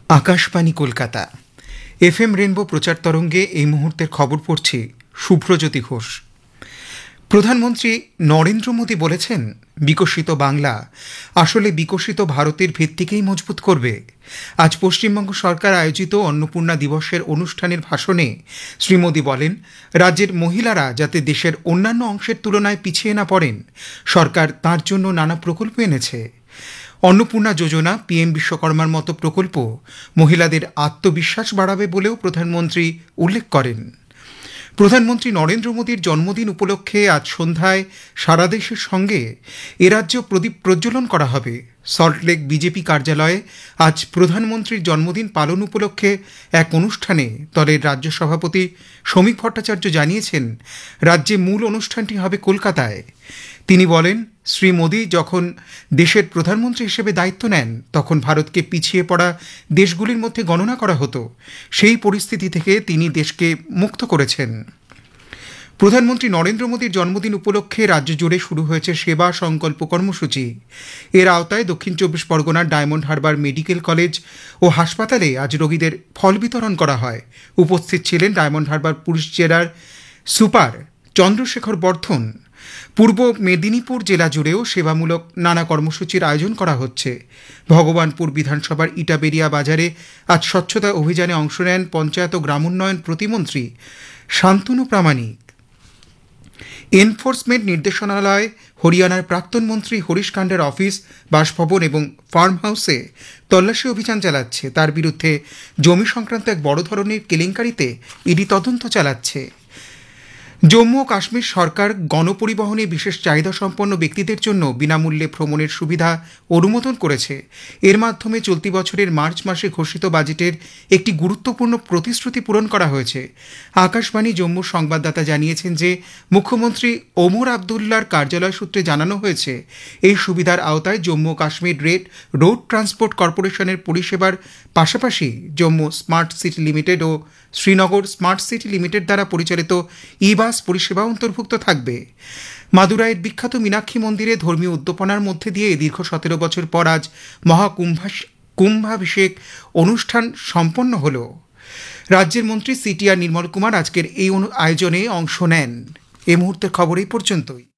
Akashvani Kolkata FM rainbow প্রচার তরঙ্গে এই মুহূর্তের খবর পড়ছি শুভ্রজ্যোতি ঘোষ। প্রধানমন্ত্রী নরেন্দ্র মোদী বলেছেন, বিকশিত বাংলা আসলে বিকশিত ভারতের ভিত্তিকেই মজবুত করবে। আজ পশ্চিমবঙ্গ সরকার আয়োজিত অন্নপূর্ণা দিবসের অনুষ্ঠানের ভাষণে শ্রী মোদী বলেন, রাজ্যের মহিলারা যাতে দেশের অন্যান্য অংশের তুলনায় পিছিয়ে না পড়েন, সরকার তার জন্য নানা প্রকল্প এনেছে। অন্নপূর্ণা যোজনা, PM বিশ্বকর্মার মতো প্রকল্প মহিলাদের আত্মবিশ্বাস বাড়াবে বলেও প্রধানমন্ত্রী উল্লেখ করেন। প্রধানমন্ত্রী নরেন্দ্র মোদীর জন্মদিন উপলক্ষে আজ সন্ধ্যায় সারা দেশের সঙ্গে এরাজ্যে প্রদীপ প্রজ্বলন করা হবে। সল্টলেক বিজেপি কার্যালয়ে আজ প্রধানমন্ত্রীর জন্মদিন পালন উপলক্ষে এক অনুষ্ঠানে দলের রাজ্য সভাপতি শ্রমিক ভট্টাচার্য জানিয়েছেন, রাজ্যে মূল অনুষ্ঠানটি হবে কলকাতায়। তিনি বলেন, শ্রী মোদী যখন দেশের প্রধানমন্ত্রী হিসেবে দায়িত্ব নেন, তখন ভারতকে পিছিয়ে পড়া দেশগুলির মধ্যে গণনা করা হতো। সেই পরিস্থিতি থেকে তিনি দেশকে মুক্ত করেছেন। প্রধানমন্ত্রী নরেন্দ্র মোদীর জন্মদিন উপলক্ষে রাজ্য জুড়ে শুরু হয়েছে সেবা সংকল্প কর্মসূচি। এর আওতায় দক্ষিণ 24 পরগনার ডায়মন্ড হারবার মেডিকেল কলেজ ও হাসপাতালে আজ রোগীদের ফল বিতরণ করা হয়। উপস্থিত ছিলেন ডায়মন্ড হারবার পুলিশ জেলার সুপার চন্দ্রশেখর বর্ধন। পূর্ব মেদিনীপুর জেলা জুড়েও সেবামূলক নানা কর্মসূচির আয়োজন করা হচ্ছে। ভগবানপুর বিধানসভার ইটাবেরিয়া বাজারে আজ স্বচ্ছতা অভিযানে অংশ নেন পঞ্চায়েত ও গ্রামোন্নয়ন প্রতিমন্ত্রী শান্তনু প্রামাণিক। এনফোর্সমেন্ট নির্দেশনালয় হরিয়ানার প্রাক্তন মন্ত্রী হরিশ কাণ্ডের অফিস, বাসভবন এবং ফার্ম হাউসে তল্লাশি অভিযান চালাচ্ছে। তার বিরুদ্ধে জমি সংক্রান্ত এক বড় ধরনের কেলেঙ্কারিতে ইডি তদন্ত চালাচ্ছে। জম্মু ও কাশ্মীর সরকার গণপরিবহনে বিশেষ চাহিদা সম্পন্ন ব্যক্তিদের জন্য বিনামূল্যে ভ্রমণের সুবিধা অনুমোদন করেছে। এর মাধ্যমে চলতি বছরের মার্চ মাসে ঘোষিত বাজেটের একটি গুরুত্বপূর্ণ প্রতিশ্রুতি পূরণ করা হয়েছে। আকাশবাণী জম্মুর সংবাদদাতা জানিয়েছেন যে, মুখ্যমন্ত্রী ওমর আবদুল্লার কার্যালয় সূত্রে জানানো হয়েছে, এই সুবিধার আওতায় জম্মু ও কাশ্মীর রোড ট্রান্সপোর্ট কর্পোরেশনের পরিষেবার পাশাপাশি জম্মু স্মার্ট সিটি লিমিটেড ও শ্রীনগর স্মার্ট সিটি লিমিটেড দ্বারা পরিচালিত ই-বাস পরিষেবা অন্তর্ভুক্ত থাকবে। মাদুরাইয়ের বিখ্যাত মীনাক্ষী মন্দিরে ধর্মীয় উদ্দীপনার মধ্যে দিয়ে দীর্ঘ 17 বছর পর আজ কুম্ভাভিষেক অনুষ্ঠান সম্পন্ন হল। রাজ্যের মন্ত্রী CTR নির্মল কুমার আজকের এই আয়োজনে অংশ নেন। এই মুহূর্তের খবর এই পর্যন্তই।